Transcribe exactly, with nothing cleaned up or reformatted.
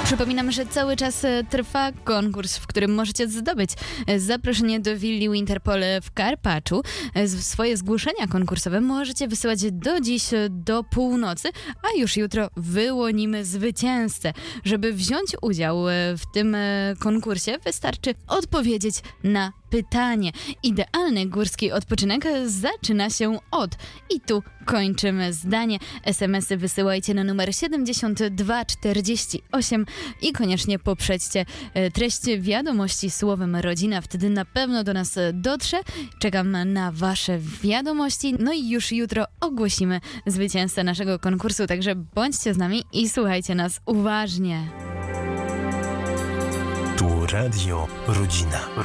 Przypominam, że cały czas e, trwa konkurs, w którym możecie zdobyć e, zaproszenie do willi Winterpol w Karpaczu. E, z- Swoje zgłoszenia konkursowe możecie wysyłać do dziś e, do północy, a już jutro wyłonimy zwycięzcę. Żeby wziąć udział e, w tym e, konkursie, wystarczy odpowiedzieć na pytanie. Idealny górski odpoczynek zaczyna się od. I tu kończymy zdanie. es em esy wysyłajcie na numer siedemdziesiąt dwa czterdzieści osiem i koniecznie poprzedźcie e, treść wiadomości słowem rodzina. Wtedy na pewno do nas dotrze. Czekam na wasze wiadomości. No i już jutro ogłosimy zwycięzcę naszego konkursu. Także bądźcie z nami i słuchajcie nas uważnie. Tu Radio Rodzina.